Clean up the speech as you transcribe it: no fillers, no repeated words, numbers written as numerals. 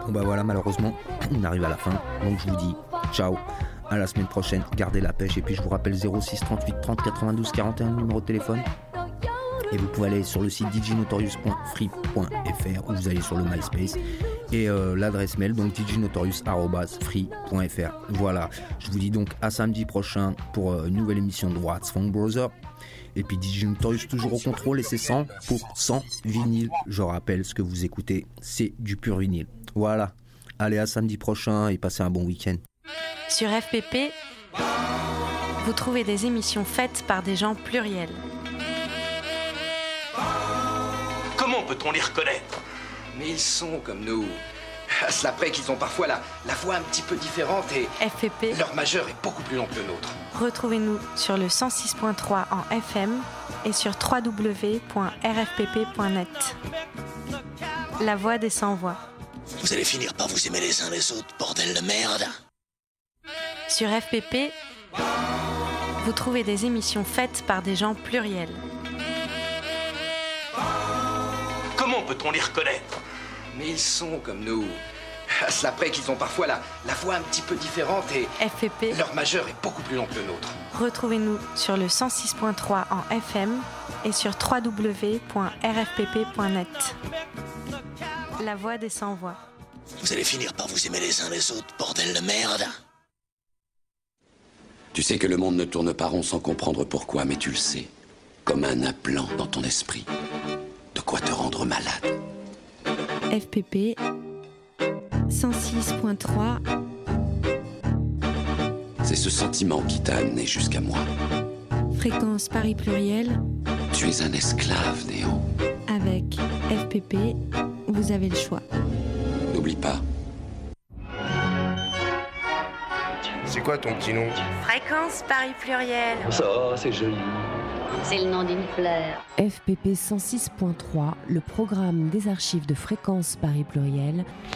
Bon bah voilà, malheureusement, on arrive à la fin. Donc je vous dis ciao, à la semaine prochaine, gardez la pêche. Et puis je vous rappelle 06 38 30 92 41, numéro de téléphone. Et vous pouvez aller sur le site djnotorious.free.fr ou vous allez sur le MySpace. Et l'adresse mail, donc djnotorious@free.fr. Voilà, je vous dis donc à samedi prochain pour une nouvelle émission de What's Funk Brother. Et puis DJ Notorious toujours au contrôle et c'est 100% vinyle. Je rappelle, ce que vous écoutez, c'est du pur vinyle. Voilà, allez à samedi prochain et passez un bon week-end. Sur FPP, vous trouvez des émissions faites par des gens pluriels. Comment peut-on les reconnaître ? Mais ils sont comme nous. À cela près qu'ils ont parfois la voix un petit peu différente et FPP, leur majeur est beaucoup plus long que le nôtre. Retrouvez-nous sur le 106.3 en FM et sur www.rfpp.net. La voix des sans-voix. Vous allez finir par vous aimer les uns les autres, bordel de merde. Sur FPP, vous trouvez des émissions faites par des gens pluriels. Comment peut-on les reconnaître ? Mais ils sont comme nous. À cela près qu'ils ont parfois la voix un petit peu différente et FPP, leur majeur est beaucoup plus long que le nôtre. retrouvez-nous sur le 106.3 en FM et sur www.rfpp.net. La voix des sans-voix. Vous allez finir par vous aimer les uns les autres, bordel de merde. Tu sais que le monde ne tourne pas rond sans comprendre pourquoi, mais tu le sais. Comme un implant dans ton esprit. De quoi te rendre malade. FPP 106.3. C'est ce sentiment qui t'a amené jusqu'à moi. Fréquence Paris Pluriel. Tu es un esclave, Néo. Avec FPP, vous avez le choix. N'oublie pas. C'est quoi ton petit nom ? Fréquence Paris Pluriel. Ça, c'est joli. C'est le nom d'une fleur. FPP 106.3, le programme des archives de Fréquence Paris Pluriel.